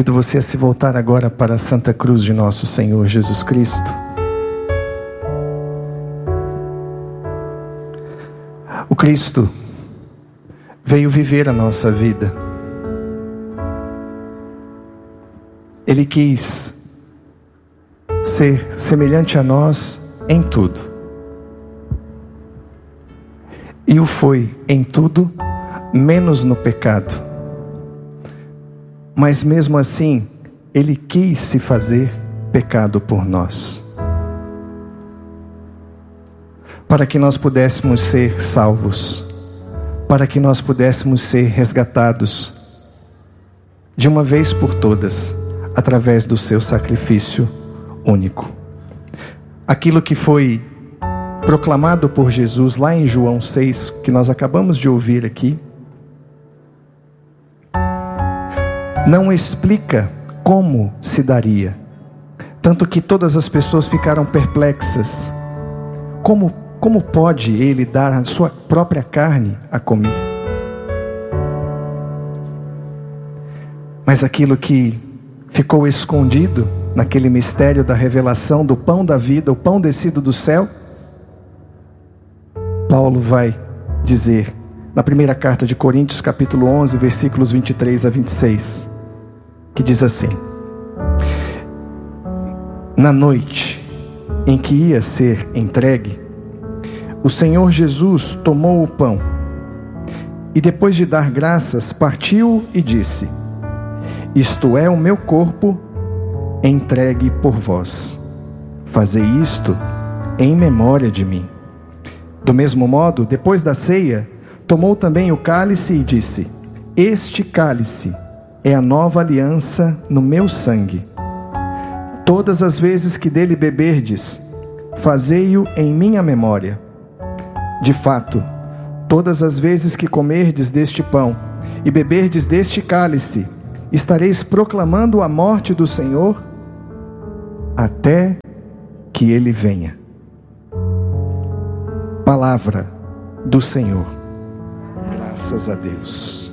Convido você a se voltar agora para a Santa Cruz de nosso Senhor Jesus Cristo. O Cristo veio viver a nossa vida. Ele quis ser semelhante a nós em tudo. E o foi em tudo, menos no pecado. Mas mesmo assim, Ele quis se fazer pecado por nós, para que nós pudéssemos ser salvos, para que nós pudéssemos ser resgatados, de uma vez por todas, através do seu sacrifício único. Aquilo que foi proclamado por Jesus lá em João 6, que nós acabamos de ouvir aqui, não explica como se daria, tanto que todas as pessoas ficaram perplexas. Como pode Ele dar a sua própria carne a comer? Mas aquilo que ficou escondido naquele mistério da revelação do pão da vida, o pão descido do céu, Paulo vai dizer na primeira carta de Coríntios, capítulo 11, versículos 23 a 26, que diz assim: na noite em que ia ser entregue, o Senhor Jesus tomou o pão e, depois de dar graças, partiu e disse: isto é o meu corpo entregue por vós. Fazei isto em memória de mim. Do mesmo modo, depois da ceia, tomou também o cálice e disse: este cálice é a nova aliança no meu sangue. Todas as vezes que dele beberdes, fazei-o em minha memória. De fato, todas as vezes que comerdes deste pão e beberdes deste cálice, estareis proclamando a morte do Senhor até que Ele venha. Palavra do Senhor. Graças a Deus.